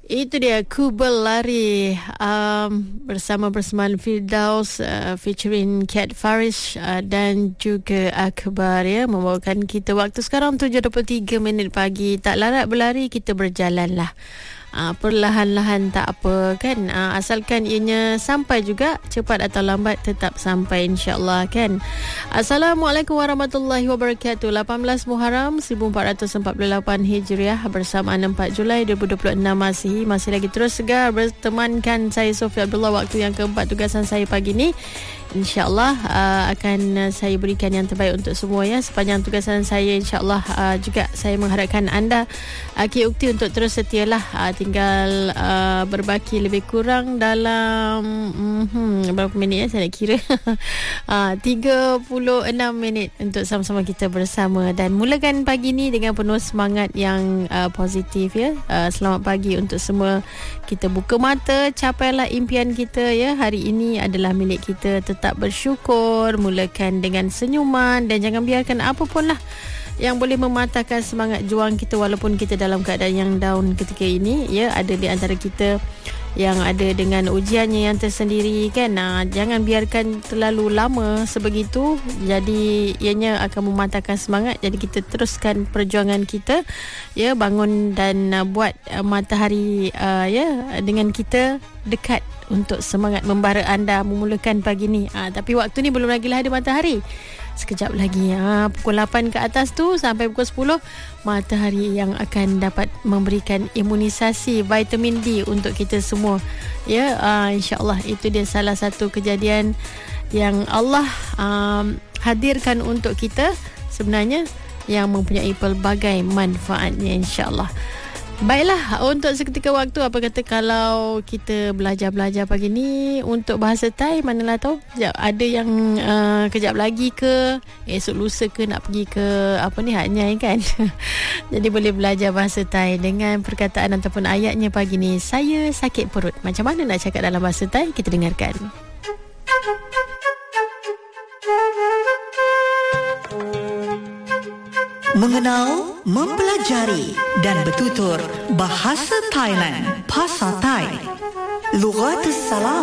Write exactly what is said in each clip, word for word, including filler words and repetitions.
Itu dia Ku Berlari um, bersama Bersama Firdaus uh, featuring Kat Farish uh, dan juga Akbar, ya, membawakan kita waktu sekarang tujuh dua puluh tiga minit pagi. Tak larat berlari, kita berjalan lah. Uh, perlahan-lahan tak apa kan, uh, asalkan ianya sampai juga, cepat atau lambat tetap sampai insya-Allah kan. Assalamualaikum warahmatullahi wabarakatuh. lapan belas Muharram seribu empat ratus empat puluh lapan Hijriah bersamaan empat Julai dua ribu dua puluh enam Masihi. Masih lagi terus segar bertemankan saya Sofia Abdullah. Waktu yang keempat tugasan saya pagi ni InsyaAllah uh, akan saya berikan yang terbaik untuk semua, ya. Sepanjang tugasan saya InsyaAllah uh, juga saya mengharapkan anda Aki uh, Ukti untuk terus setialah. uh, Tinggal uh, berbaki lebih kurang dalam hmm, berapa minit, ya, saya nak kira uh, tiga puluh enam minit untuk sama-sama kita bersama. Dan mulakan pagi ni dengan penuh semangat yang uh, positif, ya. uh, Selamat pagi untuk semua. Kita buka mata, capailah impian kita, ya. Hari ini adalah milik kita. Tetap bersyukur, mulakan dengan senyuman dan jangan biarkan apa pun lah yang boleh mematahkan semangat juang kita walaupun kita dalam keadaan yang down ketika ini, ya. Ada di antara kita yang ada dengan ujiannya yang tersendiri kan. Nah, jangan biarkan terlalu lama sebegitu, jadi ianya akan mematahkan semangat. Jadi kita teruskan perjuangan kita, ya. Bangun dan uh, buat uh, matahari uh, ya dengan kita dekat untuk semangat membara anda memulakan pagi ni. Ha, tapi waktu ni belum lagi lah ada matahari. Sekejap lagi, ha, pukul lapan ke atas tu sampai pukul sepuluh, matahari yang akan dapat memberikan imunisasi vitamin D untuk kita semua, ya. ha, InsyaAllah itu dia salah satu kejadian yang Allah um, hadirkan untuk kita sebenarnya, yang mempunyai pelbagai manfaatnya insyaAllah. Baiklah, untuk seketika waktu, apa kata kalau kita belajar-belajar pagi ni untuk bahasa Thai, manalah tahu. Sekejap, ada yang uh, kejap lagi ke, esok lusa ke nak pergi ke apa ni, Hatnyai kan. Jadi boleh belajar bahasa Thai dengan perkataan ataupun ayatnya pagi ni. Saya sakit perut. Macam mana nak cakap dalam bahasa Thai? Kita dengarkan. Mengenal, mempelajari dan bertutur bahasa Thailand, Phasa Thai, Lughatus Salam.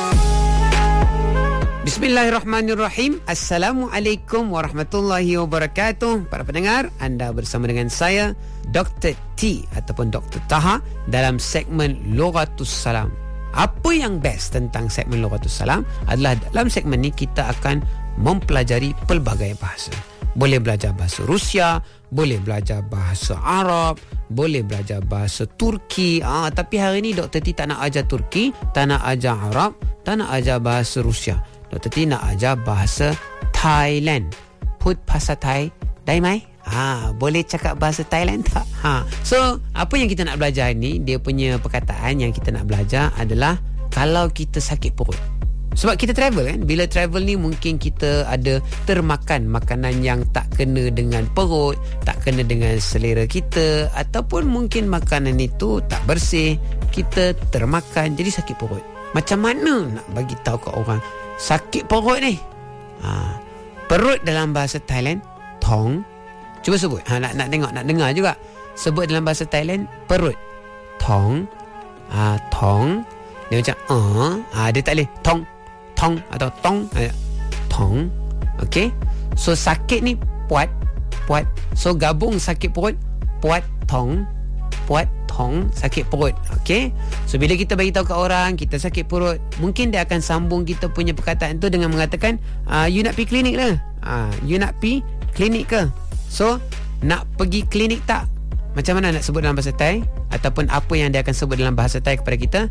Bismillahirrahmanirrahim. Assalamualaikum warahmatullahi wabarakatuh. Para pendengar, anda bersama dengan saya Doktor T ataupun Doktor Taha dalam segmen Lughatus Salam. Apa yang best tentang segmen Lughatus Salam adalah dalam segmen ni kita akan mempelajari pelbagai bahasa. Boleh belajar bahasa Rusia, boleh belajar bahasa Arab, boleh belajar bahasa Turki. Ah, tapi hari ni Doktor T tak nak ajar Turki, tak nak ajar Arab, tak nak ajar bahasa Rusia. Doktor T nak ajar bahasa Thailand. Put Phasa Thai dai mai? Ha, boleh cakap bahasa Thailand tak? Ha. So, apa yang kita nak belajar ni, dia punya perkataan yang kita nak belajar adalah kalau kita sakit perut. Sebab kita travel kan, bila travel ni mungkin kita ada termakan makanan yang tak kena dengan perut, tak kena dengan selera kita, ataupun mungkin makanan itu tak bersih, kita termakan jadi sakit perut. Macam mana nak bagi tahu ke orang sakit perut ni? Ha, perut dalam bahasa Thailand thong. Cuba sebut. Ha, nak nak tengok, nak dengar juga. Sebut dalam bahasa Thailand perut. Thong. Ha, thong. Dia macam ah, ha, dia tak boleh thong. Tong atau tong, tong. Okey. So sakit ni puat, puat. So gabung sakit perut, puat tong, puat tong, sakit perut. Okey. So bila kita bagi tahu ke orang kita sakit perut, mungkin dia akan sambung kita punya perkataan tu dengan mengatakan, uh, you nak pergi klinik ke? Uh, you nak pergi klinik ke? So nak pergi klinik tak? Macam mana nak sebut dalam bahasa Thai? Ataupun apa yang dia akan sebut dalam bahasa Thai kepada kita?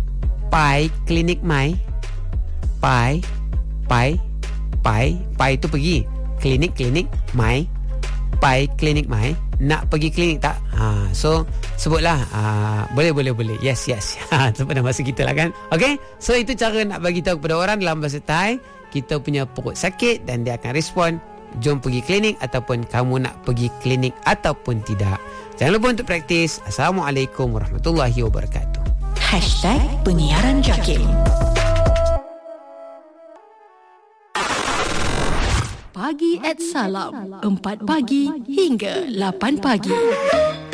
Pai klinik mai. Pai, pai, pai, pai tu pergi klinik, klinik, mai, pai klinik mai, nak pergi klinik tak? Ha, so sebutlah, ha, boleh, boleh, boleh, yes, yes. Ha, sebut dalam bahasa kita lah kan. Okay, so itu cara nak bagi tahu kepada orang dalam bahasa Thai kita punya perut sakit dan dia akan respon, jom pergi klinik ataupun kamu nak pergi klinik ataupun tidak. Jangan lupa untuk praktis. Assalamualaikum warahmatullahi wabarakatuh. Hashtag Penyiaran Jakim. Pagi at Salam, empat pagi hingga lapan pagi.